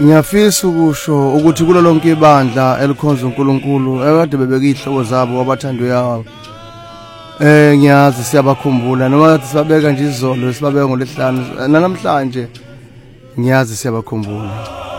Ngiyafisa ukusho ukuthi kulo lonke ibandla elikhonza uNkulunkulu ekade bebeka izihloko zabo abathandwe yawo. Ngiyazi siyabakhumbula noma sibabeka nje izolo sibabeka ngoLwesihlanu namhlanje ngiyazi siyabakhumbula.